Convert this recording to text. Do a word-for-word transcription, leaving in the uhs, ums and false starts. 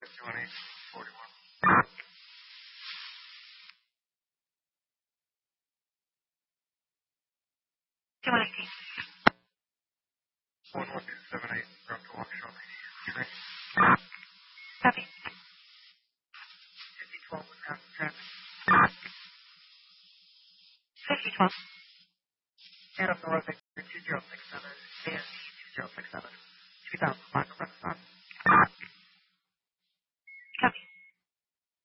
fifty-one, forty-one. two one eight. one one two seven eight, from to Waukesha. Copy. fifty twelve, Wisconsin traffic. fifty twelve. Adam North, two zero six seven, A S two zero six seven, two thousand five, Renaissance. Copy.